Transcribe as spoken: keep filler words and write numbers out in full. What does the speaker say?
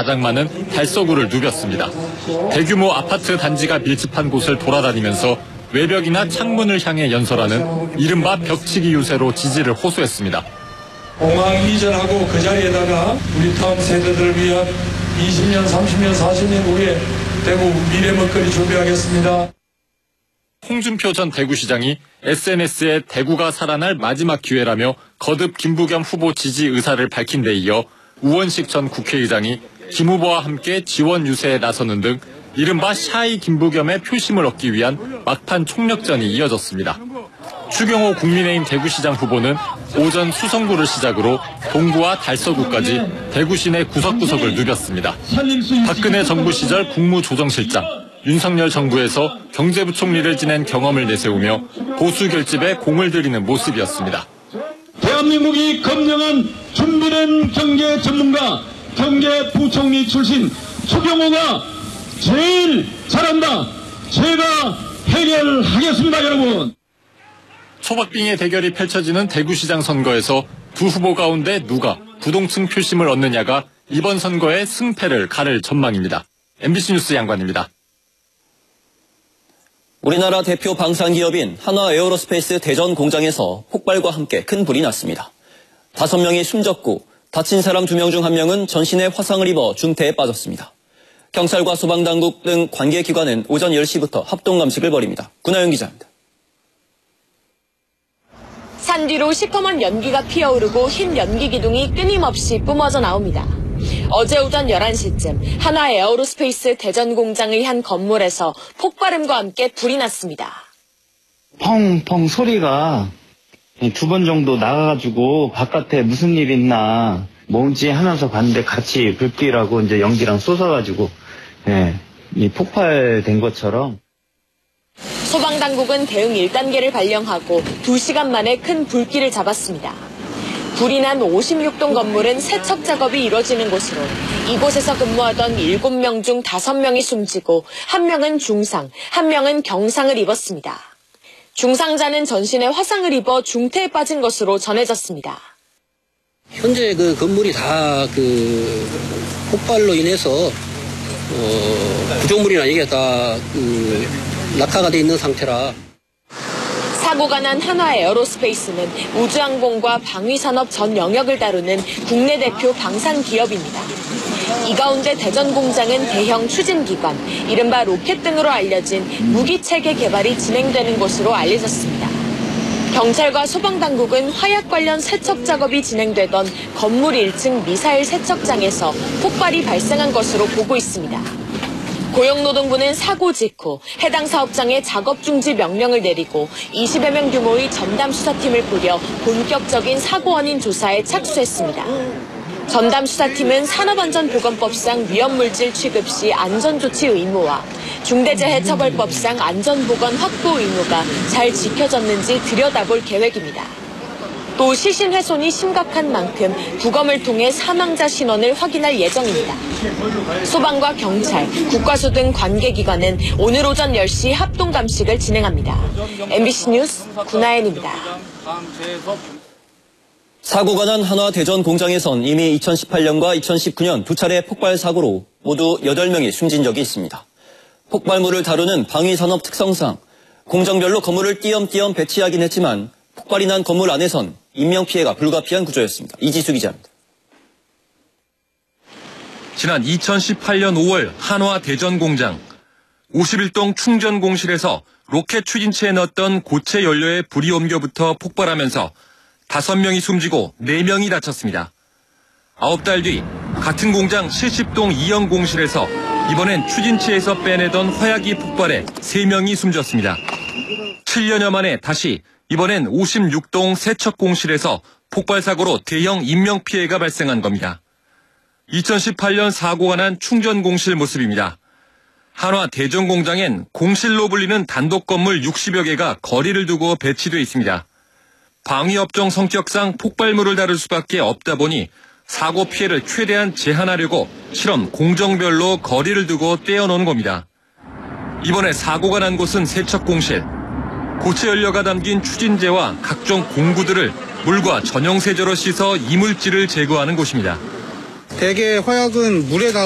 가장 많은 달서구를 누볐습니다. 대규모 아파트 단지가 밀집한 곳을 돌아다니면서 외벽이나 창문을 향해 연설하는 이른바 벽치기 유세로 지지를 호소했습니다. 공항 이전하고 그 자리에다가 우리 다음 세대들을 위한 이십 년, 삼십 년, 사십 년 후에 대구 미래 먹거리 준비하겠습니다. 홍준표 전 대구시장이 에스엔에스에 대구가 살아날 마지막 기회라며 거듭 김부겸 후보 지지 의사를 밝힌 데 이어 우원식 전 국회의장이 김 후보와 함께 지원 유세에 나서는 등 이른바 샤이 김부겸의 표심을 얻기 위한 막판 총력전이 이어졌습니다. 추경호 국민의힘 대구시장 후보는 오전 수성구를 시작으로 동구와 달서구까지 대구 시내 구석구석을 누볐습니다. 박근혜 정부 시절 국무조정실장, 윤석열 정부에서 경제부총리를 지낸 경험을 내세우며 보수 결집에 공을 들이는 모습이었습니다. 대한민국이 검증한 준비된 경제 전문가, 경제부총리 출신 추경호가 제일 잘한다. 제가 해결하겠습니다, 여러분. 초박빙의 대결이 펼쳐지는 대구시장 선거에서 두 후보 가운데 누가 부동층 표심을 얻느냐가 이번 선거의 승패를 가를 전망입니다. 엠비씨 뉴스 양관입니다. 우리나라 대표 방산기업인 한화에어로스페이스 대전 공장에서 폭발과 함께 큰 불이 났습니다. 다섯 명이 숨졌고 다친 사람 두 명 중 한 명은 전신에 화상을 입어 중태에 빠졌습니다. 경찰과 소방당국 등 관계기관은 오전 열 시부터 합동감식을 벌입니다. 구나영 기자입니다. 산 뒤로 시커먼 연기가 피어오르고 흰 연기 기둥이 끊임없이 뿜어져 나옵니다. 어제 오전 열한 시쯤 한화 에어로스페이스 대전 공장의 한 건물에서 폭발음과 함께 불이 났습니다. 펑펑 소리가 두 번 정도 나가가지고 바깥에 무슨 일 있나 뭔지 하면서 봤는데 같이 불길하고 이제 연기랑 쏟아가지고 예, 이 폭발된 것처럼. 소방당국은 대응 일 단계를 발령하고 두 시간 만에 큰 불길을 잡았습니다. 불이 난 오십육 동 건물은 세척 작업이 이뤄지는 곳으로 이곳에서 근무하던 일곱 명 중 다섯 명이 숨지고 한 명은 중상, 한 명은 경상을 입었습니다. 중상자는 전신에 화상을 입어 중태에 빠진 것으로 전해졌습니다. 현재 그 건물이 다 그 폭발로 인해서 어, 구조물이나 이게 다 그 낙하가 돼 있는 상태라. 사고가 난 한화에어로스페이스는 우주항공과 방위산업 전 영역을 다루는 국내 대표 방산 기업입니다. 이 가운데 대전 공장은 대형 추진기관, 이른바 로켓 등으로 알려진 무기체계 개발이 진행되는 곳으로 알려졌습니다. 경찰과 소방당국은 화약 관련 세척 작업이 진행되던 건물 일 층 미사일 세척장에서 폭발이 발생한 것으로 보고 있습니다. 고용노동부는 사고 직후 해당 사업장에 작업 중지 명령을 내리고 이십여 명 규모의 전담 수사팀을 꾸려 본격적인 사고 원인 조사에 착수했습니다. 전담 수사팀은 산업안전보건법상 위험물질 취급 시 안전조치 의무와 중대재해처벌법상 안전보건 확보 의무가 잘 지켜졌는지 들여다볼 계획입니다. 또 시신 훼손이 심각한 만큼 부검을 통해 사망자 신원을 확인할 예정입니다. 소방과 경찰, 국과수 등 관계기관은 오늘 오전 열 시 합동감식을 진행합니다. 엠비씨 뉴스 구나연입니다. 사고가 난 한화 대전 공장에선 이미 이천십팔 년과 이천십구 년 두 차례 폭발 사고로 모두 여덟 명이 숨진 적이 있습니다. 폭발물을 다루는 방위산업 특성상 공정별로 건물을 띄엄띄엄 배치하긴 했지만 폭발이 난 건물 안에선 인명피해가 불가피한 구조였습니다. 이지수 기자입니다. 지난 이천십팔 년 오월 한화 대전 공장 오십일 동 충전공실에서 로켓 추진체에 넣었던 고체 연료에 불이 옮겨붙어 폭발하면서 다섯 명이 숨지고 네 명이 다쳤습니다. 아홉 달 뒤 같은 공장 칠십 동 이형 공실에서 이번엔 추진체에서 빼내던 화약이 폭발해 세 명이 숨졌습니다. 칠 년여 만에 다시 이번엔 오십육 동 세척공실에서 폭발 사고로 대형 인명피해가 발생한 겁니다. 이천십팔 년 사고가 난 충전공실 모습입니다. 한화 대전 공장엔 공실로 불리는 단독 건물 육십여 개가 거리를 두고 배치돼 있습니다. 방위업종 성격상 폭발물을 다룰 수밖에 없다 보니 사고 피해를 최대한 제한하려고 실험 공정별로 거리를 두고 떼어놓은 겁니다. 이번에 사고가 난 곳은 세척공실. 고체 연료가 담긴 추진제와 각종 공구들을 물과 전용 세제로 씻어 이물질을 제거하는 곳입니다. 대개 화약은 물에 다